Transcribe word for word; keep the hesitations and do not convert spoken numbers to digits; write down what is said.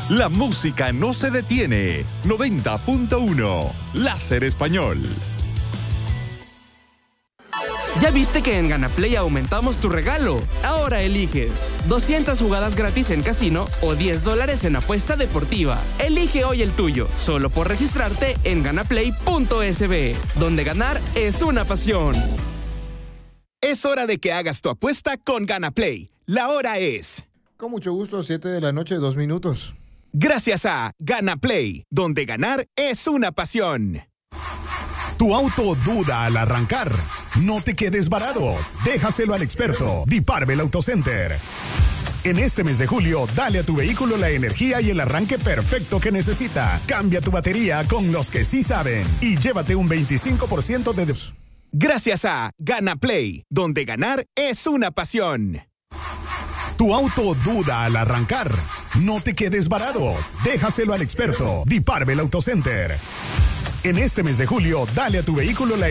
La música no se detiene. noventa punto uno. Láser Español. ¿Ya viste que en GanaPlay aumentamos tu regalo? Ahora eliges doscientas jugadas gratis en casino o diez dólares en apuesta deportiva. Elige hoy el tuyo, solo por registrarte en ganaplay punto es be, donde ganar es una pasión. Es hora de que hagas tu apuesta con GanaPlay. La hora es... Con mucho gusto, siete de la noche, dos minutos. Gracias a GanaPlay, donde ganar es una pasión. Tu auto duda al arrancar. No te quedes varado. Déjaselo al experto, Diparbel Auto Center. En este mes de julio, dale a tu vehículo la energía y el arranque perfecto que necesita. Cambia tu batería con los que sí saben y llévate un veinticinco por ciento de... Des- Gracias a GanaPlay, donde ganar es una pasión. Tu auto duda al arrancar. No te quedes varado. Déjaselo al experto, Diparbel Auto Center. En este mes de julio, dale a tu vehículo la